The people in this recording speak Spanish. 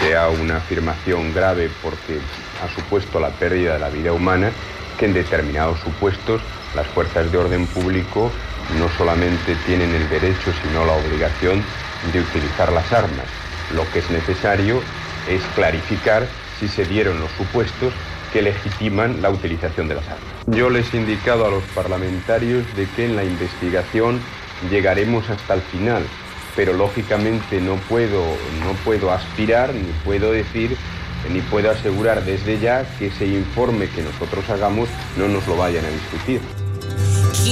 plantea una afirmación grave porque ha supuesto la pérdida de la vida humana, que en determinados supuestos las fuerzas de orden público no solamente tienen el derecho, sino la obligación de utilizar las armas. Lo que es necesario es clarificar si se dieron los supuestos que legitiman la utilización de las armas. Yo les he indicado a los parlamentarios de que en la investigación llegaremos hasta el final, pero lógicamente no puedo aspirar, ni puedo decir, ni puedo asegurar desde ya que ese informe que nosotros hagamos no nos lo vayan a discutir.